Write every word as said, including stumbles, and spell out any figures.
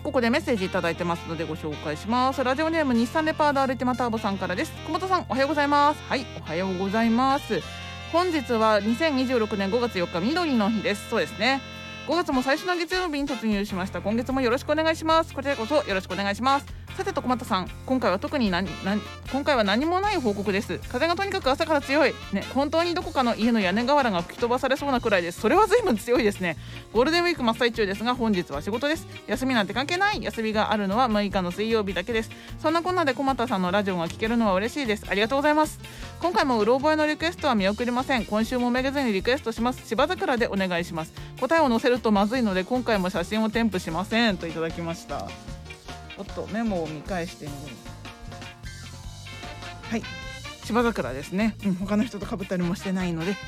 ここでメッセージいただいてますのでご紹介します。ラジオネーム日産レパード歩いてまたーぼさんからです。小本さんおはようございます。はい、おはようございます。本日はにせんにじゅうろくねんごがつよっか緑の日です。そうですね、ごがつも最初の月曜日に突入しました。今月もよろしくお願いします。こちらこそよろしくお願いします。さてと小俣さん、今回は特に何何今回は何もない報告です。風がとにかく朝から強い、ね、本当にどこかの家の屋根瓦が吹き飛ばされそうなくらいです。それは随分強いですね。ゴールデンウィーク真っ最中ですが本日は仕事です。休みなんて関係ない。休みがあるのはむいかの水曜日だけです。そんなこんなで小俣さんのラジオが聞けるのは嬉しいです。ありがとうございます。今回もうろ覚えのリクエストは見送りません。今週もめげずにリクエストします。芝桜でお願いします。答えを載せるとまずいので今回も写真を添付しませんといただきました。ちょっとメモを見返してみる。はい、芝桜ですね、うん、他の人と被ったりもしてないので